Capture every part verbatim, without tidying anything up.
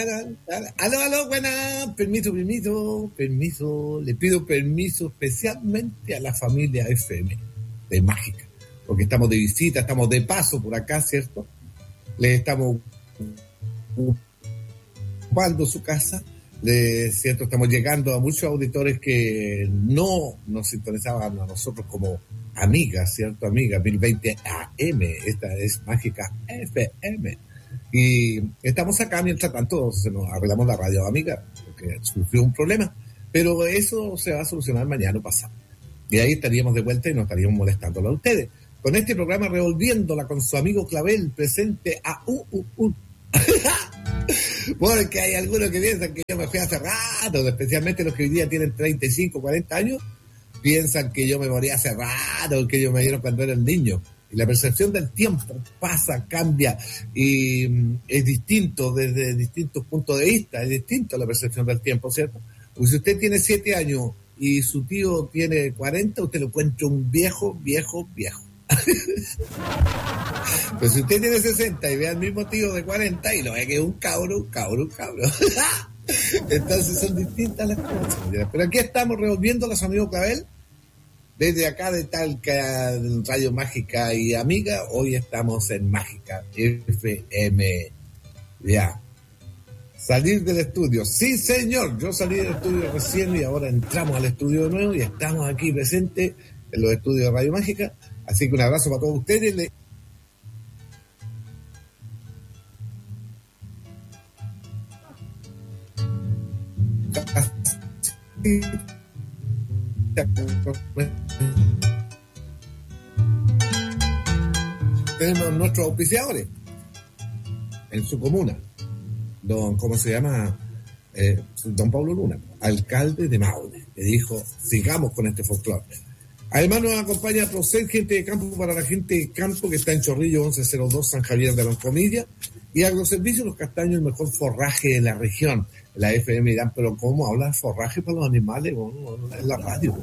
Aló, aló, buena. Permiso, permiso, permiso. Le pido permiso especialmente a la familia F M de Mágica, porque estamos de visita, estamos de paso por acá, ¿cierto? Le estamos ocupando su casa, le, ¿cierto? Estamos llegando a muchos auditores que no nos sintonizaban a nosotros como amigas, ¿cierto? Amiga, mil veinte A M, esta es Mágica F M. Y estamos acá mientras tanto se nos arreglamos la radio amiga, porque sufrió un problema, pero eso se va a solucionar mañana o pasado. Y ahí estaríamos de vuelta y no estaríamos molestándolo a ustedes. Con este programa revolviéndola con su amigo Clavel, presente a U U U. Porque hay algunos que piensan que yo me fui hace rato, especialmente los que hoy día tienen treinta y cinco, cuarenta años, piensan que yo me morí hace rato, que ellos me dieron cuando era el niño. Y la percepción del tiempo pasa, cambia, y mm, es distinto desde distintos puntos de vista, es distinto la percepción del tiempo, ¿cierto? Porque si usted tiene siete años y su tío tiene cuarenta, usted lo encuentra un viejo, viejo, viejo. Pero si usted tiene sesenta y ve al mismo tío de cuarenta y lo ve que es un cabro, un cabro, un cabro. Entonces son distintas las cosas. Pero aquí estamos revolviendo a los amigos Clavel. Desde acá de Talca, Radio Mágica y Amiga, hoy estamos en Mágica F M. Ya. Salir del estudio. Sí, señor. Yo salí del estudio recién y ahora entramos al estudio de nuevo y estamos aquí presentes en los estudios de Radio Mágica. Así que un abrazo para todos ustedes. Le... Tenemos nuestros auspiciadores en su comuna, don, ¿cómo se llama? Eh, don Pablo Luna, alcalde de Maule, que dijo, sigamos con este folclore. Además nos acompaña Procel, gente de campo para la gente de campo, que está en Chorrillo once cero dos, San Javier de Loncomilla, y Agroservicios Los Castaños, el mejor forraje de la región. La F M dirán, pero ¿cómo hablar forraje para los animales? Bueno, en la radio.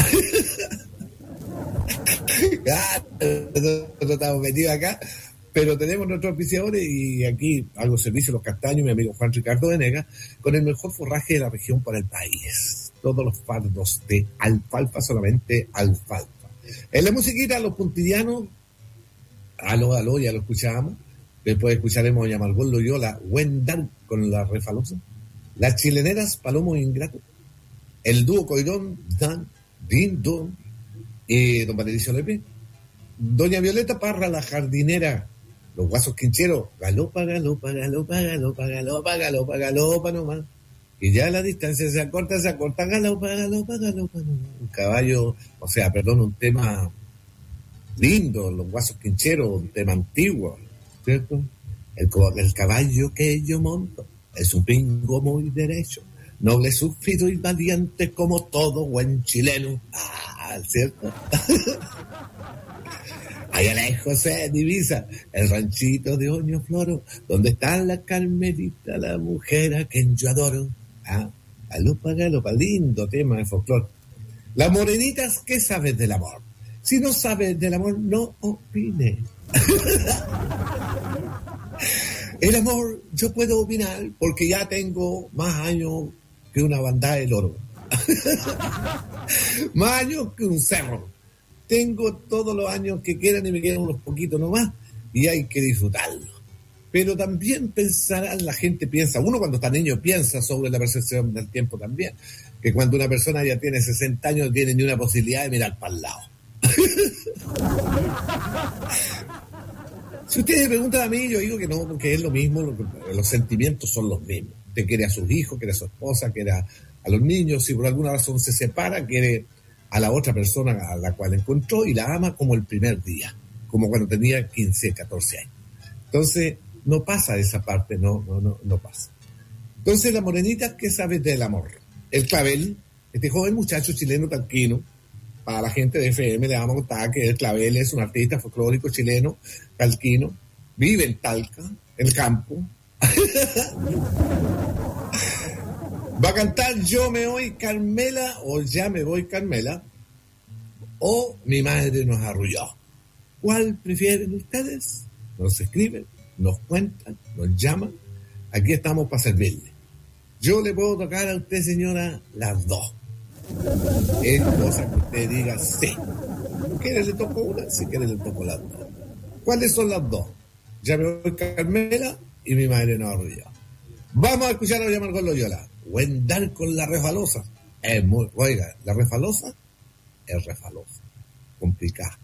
Ah, nosotros estamos metidos acá, pero tenemos nuestros auspiciadores y aquí Agroservicios Los Castaños, mi amigo Juan Ricardo Venegas, con el mejor forraje de la región para el país. Todos los fardos de alfalfa, solamente alfalfa. En la musiquita, los puntillanos, aló, aló, ya lo escuchábamos. Después escucharemos a Margot Loyola, Wendal con la refalosa. Las chileneras, Palomo Ingrato. El dúo Coirón, Dan, Din, Don. Y don Patricio Lepe. Doña Violeta Parra, la jardinera. Los guasos quincheros, galopa, galopa, galopa, galopa, galopa, galopa, galopa nomás. Y ya la distancia se acorta, se acorta, galopa, galopa, galopa nomás. Un caballo, o sea, perdón, un tema lindo, los guasos quincheros, un tema antiguo, ¿cierto? El, el caballo que yo monto es un pingo muy derecho, noble, sufrido y valiente como todo buen chileno. Ah, ¿cierto? Allá lejos se divisa el ranchito de Oño Floro, donde está la Carmelita, la mujer a quien yo adoro. Ah, galopa, galopa, lindo tema de folclore. Las morenitas, ¿qué sabes del amor? Si no sabes del amor, no opines. El amor, yo puedo opinar porque ya tengo más años que una bandada de loro. Más años que un cerro. Tengo todos los años que quieran y me quedan unos poquitos nomás y hay que disfrutarlo. Pero también pensarán, la gente piensa, uno cuando está niño piensa sobre la percepción del tiempo también, que cuando una persona ya tiene sesenta años no tiene ni una posibilidad de mirar para el lado. Si ustedes me preguntan a mí, yo digo que no, porque es lo mismo, lo que, los sentimientos son los mismos. Usted quiere a sus hijos, quiere a su esposa, quiere a, a los niños, si por alguna razón se separa, quiere a la otra persona a la cual encontró y la ama como el primer día, como cuando tenía quince, catorce años. Entonces, no pasa esa parte, no, no, no, no pasa. Entonces, la morenita, ¿qué sabes del amor? El Clavel, este joven muchacho chileno talquino, para la gente de F M le vamos a contar que el Clavel es un artista folclórico chileno, talquino, vive en Talca, en el campo. Va a cantar Yo me voy Carmela, o Ya me voy Carmela, o Mi madre nos arrulló. ¿Cuál prefieren ustedes? Nos escriben, nos cuentan, nos llaman Aquí estamos para servirle. Yo le puedo tocar a usted, señora, las dos. Es cosa que usted diga sí. Si quiere le toco una, si quiere le toco las dos. ¿Cuáles son las dos? Ya me voy Carmela y mi madre no arrulla. Vamos a escuchar a llamar con Loyola. Wendar con la refalosa. Es muy, oiga, la refalosa es refalosa. Complicada.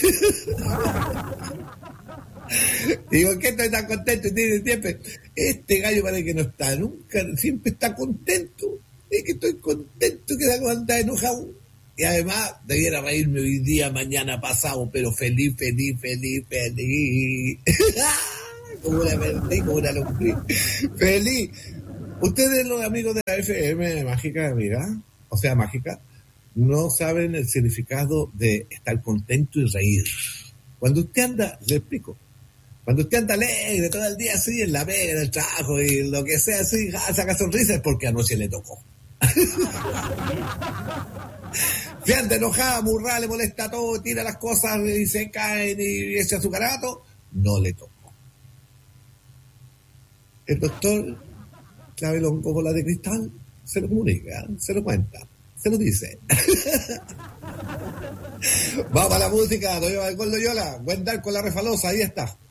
¿Y por qué estoy tan contento? Y tiene siempre, este gallo parece que no está nunca, siempre está contento. Es que estoy contento que la cosa anda enojado. Y además, debiera reírme hoy día, mañana, pasado, pero feliz, feliz, feliz, feliz. Como una perdí, como una lombriz. Feliz. Ustedes, los amigos de la F M Mágica, amiga, o sea, Mágica, no saben el significado de estar contento y reír. Cuando usted anda, le explico, cuando usted anda alegre todo el día así, en la pega, en el trabajo y lo que sea así, saca sonrisas, es porque anoche le tocó. Si anda enojada, murra, le molesta todo, tira las cosas y se caen y echa su carato, no le tocó. El doctor Clavelón con bola de cristal se lo comunica, se lo cuenta, se lo dice. Vamos a la música, Loyola con Loyola, Wendar con la refalosa, ahí está.